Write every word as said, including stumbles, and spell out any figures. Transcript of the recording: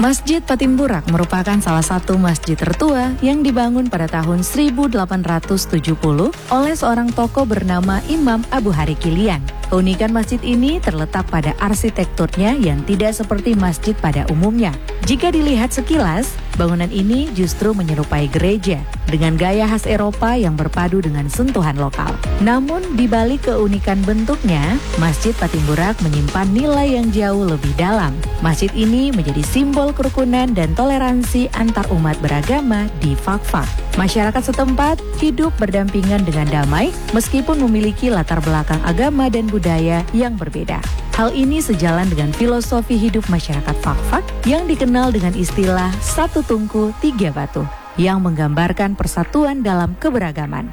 Masjid Patimburak merupakan salah satu masjid tertua yang dibangun pada tahun seribu delapan ratus tujuh puluh oleh seorang tokoh bernama Imam Abu Hari Kilian. Keunikan masjid ini terletak pada arsitekturnya yang tidak seperti masjid pada umumnya. Jika dilihat sekilas, bangunan ini justru menyerupai gereja dengan gaya khas Eropa yang berpadu dengan sentuhan lokal. Namun, di balik keunikan bentuknya, Masjid Patimburak menyimpan nilai yang jauh lebih dalam. Masjid ini menjadi simbol kerukunan dan toleransi antar umat beragama di Fakfak. Masyarakat setempat hidup berdampingan dengan damai meskipun memiliki latar belakang agama dan budaya yang berbeda. Hal ini sejalan dengan filosofi hidup masyarakat Fakfak yang dikenal dengan istilah satu tungku tiga batu yang menggambarkan persatuan dalam keberagaman.